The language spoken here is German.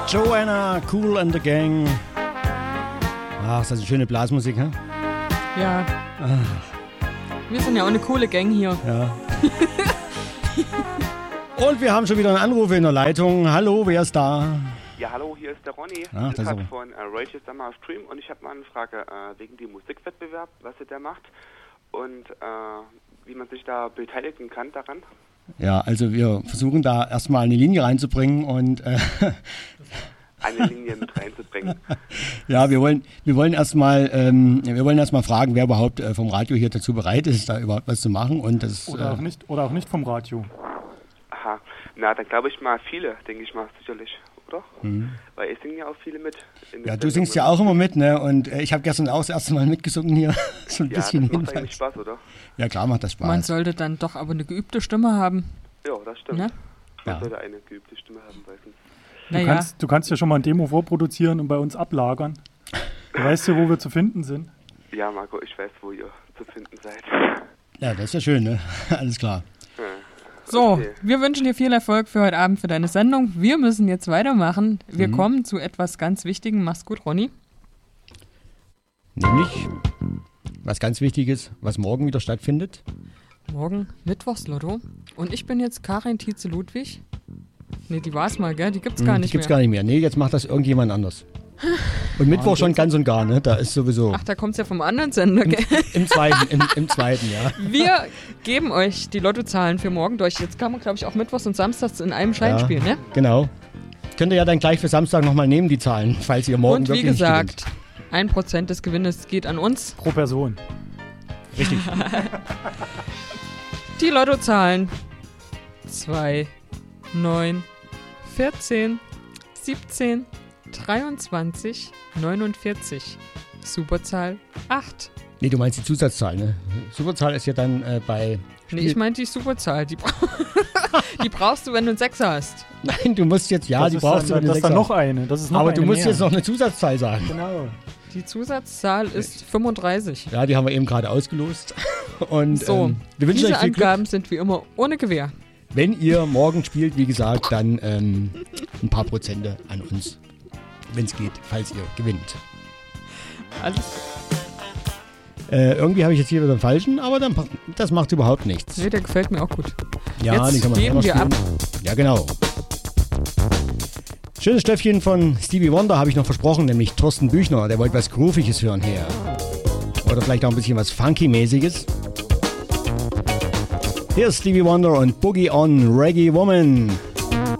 Joanna, Kool and the Gang. Ach, ist das eine schöne Blasmusik, hä? Ja. Wir sind ja auch eine coole Gang hier. Ja. Und wir haben schon wieder einen Anruf in der Leitung. Hallo, wer ist da? Ja, hallo, hier ist der Ronny. Ach, ich bin das ist von Rage Summer Stream und ich habe mal eine Frage wegen dem Musikwettbewerb, was ihr da macht und wie man sich da beteiligen kann daran. Ja, also wir versuchen da erstmal eine Linie reinzubringen und eine Linie mit reinzubringen. Ja, wir wollen erstmal fragen, wer überhaupt vom Radio hier dazu bereit ist, da überhaupt was zu machen und das oder auch nicht vom Radio. Aha, na dann glaube ich mal viele, denke ich mal sicherlich, oder? Mhm. Weil es singen ja auch viele mit. Ja, du singst ja auch immer mit, ne? Und ich habe gestern auch das erste Mal mitgesungen hier, so ein ja, bisschen das macht eigentlich Spaß, oder? Ja, klar macht das Spaß. Man sollte dann doch aber eine geübte Stimme haben. Ja, das stimmt. Ne? Man sollte eine geübte Stimme haben, weil sonst... Du kannst ja schon mal ein Demo vorproduzieren und bei uns ablagern. Du weißt ja, wo wir zu finden sind. Ja, Marco, ich weiß, wo ihr zu finden seid. Ja, das ist ja schön, ne? Alles klar. Ja. So, Okay. wir wünschen dir viel Erfolg für heute Abend für deine Sendung. Wir müssen jetzt weitermachen. Wir kommen zu etwas ganz Wichtigem. Mach's gut, Ronny. Nämlich was ganz Wichtiges, was morgen wieder stattfindet. Morgen Mittwochslotto. Und ich bin jetzt Karin Tietze-Ludwig. Nee, die war's mal, gell? Die gibt's gar nicht Die gibt's mehr. gar nicht mehr. Nee, jetzt macht das irgendjemand anders. Und Mittwoch schon ganz und gar, ne? Da ist sowieso Ach, da kommt's ja vom anderen Sender, gell? im zweiten, ja. Wir geben euch die Lottozahlen für morgen durch. Jetzt kann man, glaube ich, auch Mittwochs und Samstags in einem Schein spielen, ne? Genau. Könnt ihr ja dann gleich für Samstag nochmal nehmen, die Zahlen, falls ihr morgen Und wie wirklich nicht gesagt, 1% des Gewinnes geht an uns. Pro Person. gewinnt. Richtig. Die Lottozahlen 2, 9, 14, 17, 23, 49. Superzahl 8. Nee, du meinst die Zusatzzahl, ne? Superzahl ist ja dann bei... Nee, ich meine die Superzahl. Die brauchst du, wenn du einen Sechser hast. Nein, du musst jetzt, ja, Das die ist brauchst du, dann, wenn du das ist dann Sechser noch eine. Das ist noch Aber eine du musst mehr. jetzt noch eine Zusatzzahl sagen. Genau. Die Zusatzzahl ist 35. Ja, die haben wir eben gerade ausgelost. Und So, wir wünschen diese euch viel Glück. Angaben sind wie immer ohne Gewähr. Wenn ihr morgen spielt, wie gesagt, dann ein paar Prozente an uns, wenn es geht, falls ihr gewinnt. Alles Irgendwie habe ich jetzt hier wieder den falschen, aber dann, das macht überhaupt nichts. Nee, der gefällt mir auch gut. Ja, Jetzt den kann man geben immer wir spielen. Ja, genau. Schönes Stöffchen von Stevie Wonder habe ich noch versprochen, nämlich Thorsten Büchner. Der wollte was Grooviges hören hier. Oder vielleicht auch ein bisschen was Funky-mäßiges. Hier ist Stevie Wonder und Boogie on Reggae Woman.